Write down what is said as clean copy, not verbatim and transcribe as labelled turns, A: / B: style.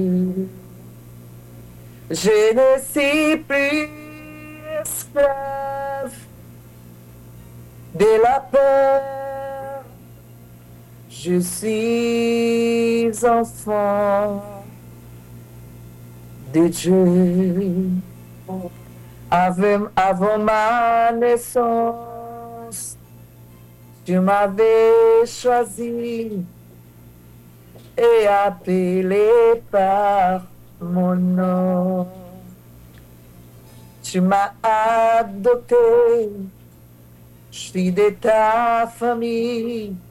A: Je ne suis plus esclave de la peur. Je suis enfant de Dieu. Avant ma naissance, tu m'avais choisi et appelé par mon nom. Tu m'as adopté, je suis de ta famille.